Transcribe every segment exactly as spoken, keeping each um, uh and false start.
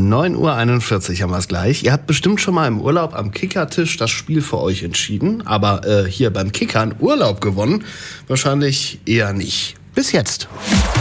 neun Uhr einundvierzig haben wir es gleich. Ihr habt bestimmt schon mal im Urlaub am Kickertisch das Spiel für euch entschieden. Aber äh, hier beim Kickern Urlaub gewonnen? Wahrscheinlich eher nicht. Bis jetzt.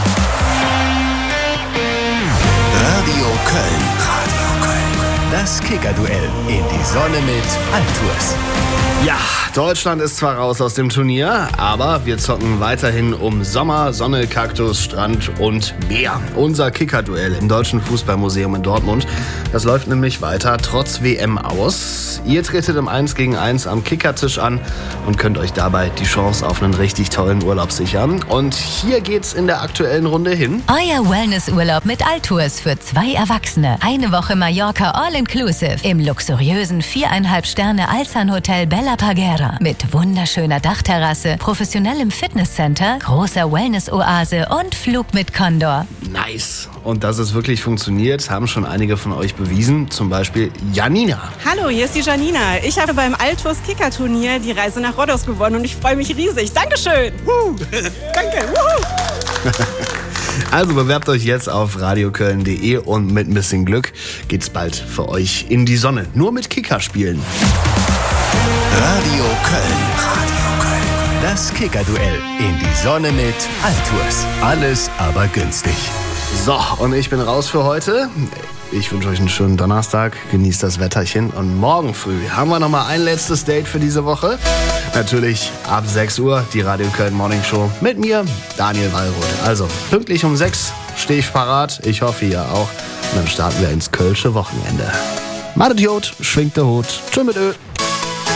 Radio Köln. Radio Köln. Das Kickerduell in die Sonne mit Altours. Ja, Deutschland ist zwar raus aus dem Turnier, aber wir zocken weiterhin um Sommer, Sonne, Kaktus, Strand und Meer. Unser Kickerduell im Deutschen Fußballmuseum in Dortmund. Das läuft nämlich weiter trotz W M aus. Ihr tretet im eins gegen eins am Kickertisch an und könnt euch dabei die Chance auf einen richtig tollen Urlaub sichern. Und hier geht's in der aktuellen Runde hin. Euer Wellnessurlaub mit Altours für zwei Erwachsene. Eine Woche Mallorca All-Inclusive im luxuriösen viereinhalb Sterne Alzan-Hotel Bella Parguera mit wunderschöner Dachterrasse, professionellem Fitnesscenter, großer Wellness-Oase und Flug mit Condor. Nice. Und dass es wirklich funktioniert, haben schon einige von euch bewiesen. Zum Beispiel Janina. Hallo, hier ist die Janina. Ich habe beim Altours Kicker-Turnier die Reise nach Rhodos gewonnen und ich freue mich riesig. Dankeschön. Uh, danke. Uh. Also bewerbt euch jetzt auf radioköln punkt de und mit ein bisschen Glück geht's bald für euch in die Sonne. Nur mit Kicker spielen. Radio Köln. Radio Köln. Das Kickerduell in die Sonne mit Altours. Alles aber günstig. So, und ich bin raus für heute. Ich wünsche euch einen schönen Donnerstag. Genießt das Wetterchen. Und morgen früh haben wir nochmal ein letztes Date für diese Woche. Natürlich ab sechs Uhr die Radio Köln Morning Show mit mir, Daniel Wallroth. Also pünktlich um sechs stehe ich parat. Ich hoffe, ihr auch. Und dann starten wir ins Kölsche Wochenende. Madet Jod, schwingt der Hut. Tschö mit Ö.